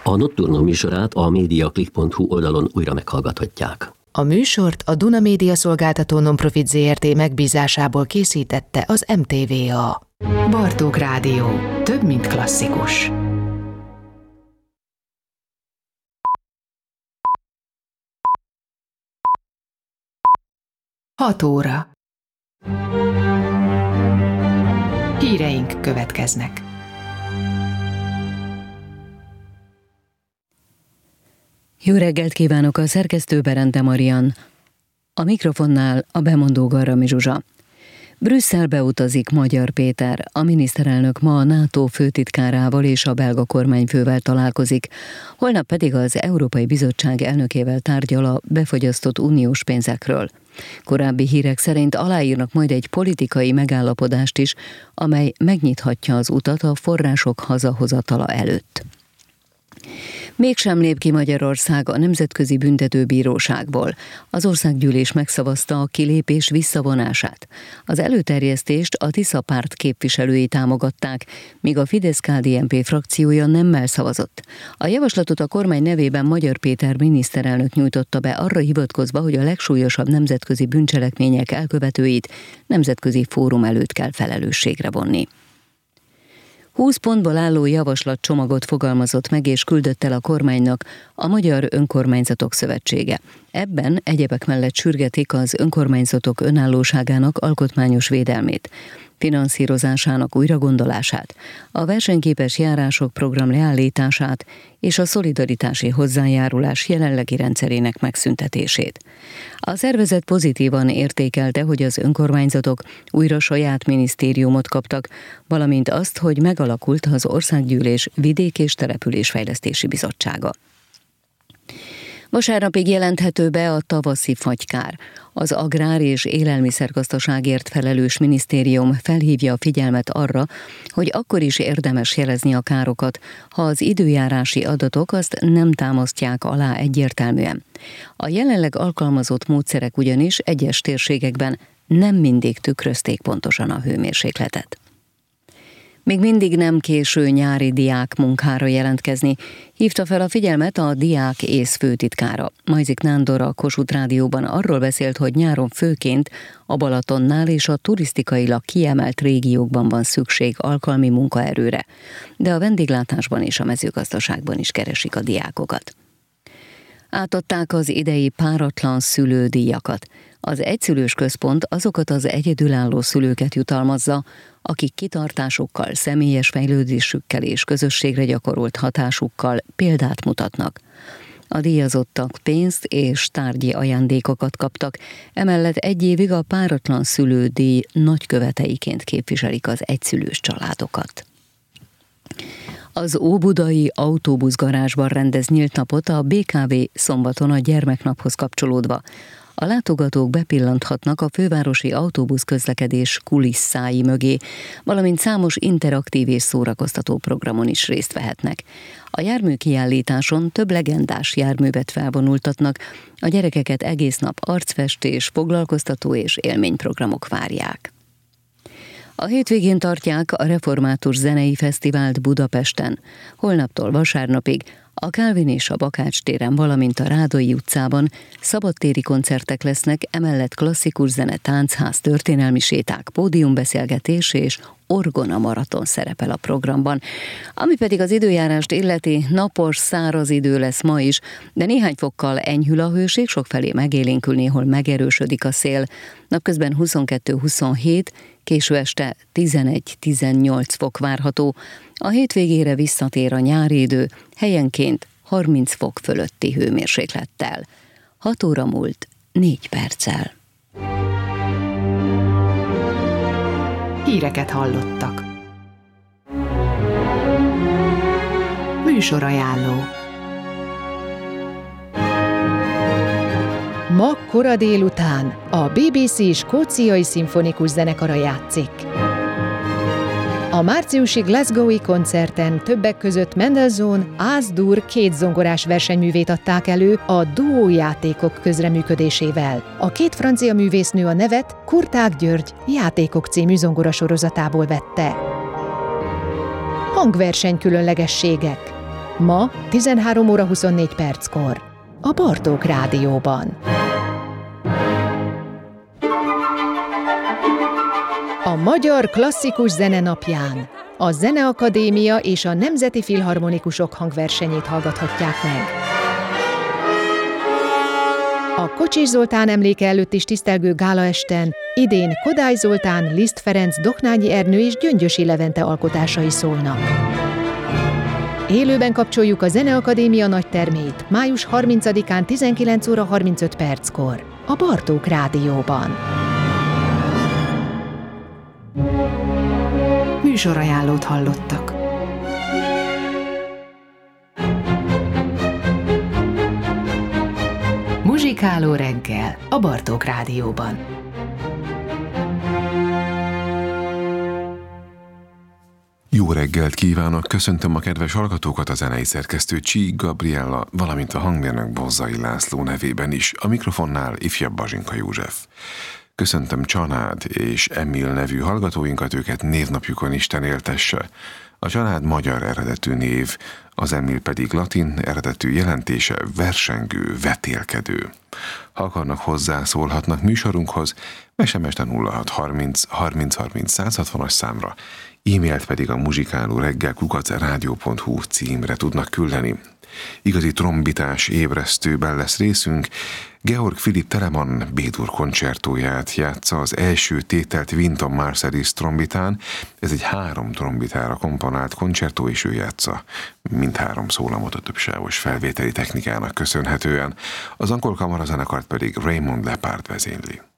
A Nocturno műsorát a mediaclick.hu oldalon újra meghallgathatják. A műsort a Duna Média Szolgáltató Nonprofit Zrt. Megbízásából készítette az MTVA. Bartók Rádió. Több, mint klasszikus. 6 óra. Híreink következnek. Jó reggelt kívánok, a szerkesztő Berende Marian. A mikrofonnál a bemondó Garrami Zsuzsa. Brüsszelbe utazik Magyar Péter. A miniszterelnök ma a NATO főtitkárával és a belga kormányfővel találkozik, holnap pedig az Európai Bizottság elnökével tárgyal a befagyasztott uniós pénzekről. Korábbi hírek szerint aláírnak majd egy politikai megállapodást is, amely megnyithatja az utat a források hazahozatala előtt. Mégsem lép ki Magyarország a Nemzetközi Büntetőbíróságból. Az országgyűlés megszavazta a kilépés visszavonását. Az előterjesztést a Tisza párt képviselői támogatták, míg a Fidesz-KDNP frakciója nemmel szavazott. A javaslatot a kormány nevében Magyar Péter miniszterelnök nyújtotta be, arra hivatkozva, hogy a legsúlyosabb nemzetközi bűncselekmények elkövetőit nemzetközi fórum előtt kell felelősségre vonni. 20 pontból álló javaslatcsomagot fogalmazott meg és küldött el a kormánynak a Magyar Önkormányzatok Szövetsége. Ebben egyebek mellett sürgetik az önkormányzatok önállóságának alkotmányos védelmét, finanszírozásának újragondolását, a versenyképes járások program leállítását és a szolidaritási hozzájárulás jelenlegi rendszerének megszüntetését. A szervezet pozitívan értékelte, hogy az önkormányzatok újra saját minisztériumot kaptak, valamint azt, hogy megalakult az Országgyűlés Vidék- és Településfejlesztési Bizottsága. Vasárnapig jelenthető be a tavaszi fagykár. Az Agrár- és Élelmiszergazdaságért felelős minisztérium felhívja a figyelmet arra, hogy akkor is érdemes jelezni a károkat, ha az időjárási adatok azt nem támasztják alá egyértelműen. A jelenleg alkalmazott módszerek ugyanis egyes térségekben nem mindig tükrözték pontosan a hőmérsékletet. Még mindig nem késő nyári diák munkára jelentkezni, hívta fel a figyelmet a diák ész főtitkára. Majzik Nándor a Kossuth Rádióban arról beszélt, hogy nyáron főként a Balatonnál és a turisztikailag kiemelt régiókban van szükség alkalmi munkaerőre, de a vendéglátásban és a mezőgazdaságban is keresik a diákokat. Átadták az idei páratlan szülődíjakat. Az egyszülős központ azokat az egyedülálló szülőket jutalmazza, akik kitartásukkal, személyes fejlődésükkel és közösségre gyakorolt hatásukkal példát mutatnak. A díjazottak pénzt és tárgyi ajándékokat kaptak, emellett egy évig a páratlan szülődíj nagyköveteiként képviselik az egyszülős családokat. Az óbudai autóbuszgarázsban rendez nyílt napot a BKV szombaton a gyermeknaphoz kapcsolódva. A látogatók bepillanthatnak a fővárosi autóbuszközlekedés kulisszái mögé, valamint számos interaktív és szórakoztató programon is részt vehetnek. A járműkiállításon több legendás járművet felvonultatnak, a gyerekeket egész nap arcfestés, foglalkoztató és élményprogramok várják. A hétvégén tartják a Református Zenei Fesztivált Budapesten. Holnaptól vasárnapig a Kálvin és a Bakács téren, valamint a Rádai utcában szabadtéri koncertek lesznek, emellett klasszikus zene, táncház, történelmi séták, pódiumbeszélgetés és orgona maraton szerepel a programban. Ami pedig az időjárást illeti, napos, száraz idő lesz ma is, de néhány fokkal enyhül a hőség, sokfelé megélénkül, néhol megerősödik a szél. Napközben 22-27, késő este 11-18 fok várható. A hétvégére visszatér a nyári idő, helyenként 30 fok fölötti hőmérséklettel. 6 óra múlt 4 perccel. Híreket hallottak. Műsorajánló. Ma kora délután a BBC skóciai szimfonikus zenekara játszik. A márciusi Glasgowi koncerten többek között Mendelssohn Ás-dur kétzongorás versenyművét adták elő a duójátékok közreműködésével. A két francia művésznő a nevet Kurtág György Játékok című zongorasorozatából vette. Hangverseny különlegességek. Ma 13 óra 24 perckor a Bartók Rádióban. A Magyar Klasszikus Zene napján a Zeneakadémia és a Nemzeti Filharmonikusok hangversenyét hallgathatják meg. A Kocsis Zoltán emléke előtt is tisztelgő gálaesten idén Kodály Zoltán, Liszt Ferenc, Doknányi Ernő és Gyöngyösi Levente alkotásai szólnak. Élőben kapcsoljuk a Zeneakadémia nagytermét május 30-án 19 óra 35 perckor a Bartók Rádióban. Műsorajánlót hallottak. Muzsikáló reggel a Bartók Rádióban. Jó reggelt kívánok, köszöntöm a kedves hallgatókat, a zenei szerkesztő Csík Gabriella, valamint a hangmérnök Bozzai László nevében is, a mikrofonnál ifjabb Bazsinka József. Köszöntöm Csanád és Emil nevű hallgatóinkat, őket névnapjukon Isten éltesse. A Csanád magyar eredetű név, az Emil pedig latin eredetű jelentése versengő, vetélkedő. Ha akarnak, hozzászólhatnak műsorunkhoz, SMS-en 0630 30 30 160-as számra, e-mailt pedig a muzsikálóreggel@radio.hu címre tudnak küldeni. Igazi trombitás ébresztőben lesz részünk. Georg Philipp Telemann B-dur koncertóját játsza az első tételt Wynton Marsalis trombitán. Ez egy 3 trombitára komponált koncertó, és ő játsza mindhárom szólamot a többsávos felvételi technikának köszönhetően. Az angol kamarazenekart pedig Raymond Lepard vezényli.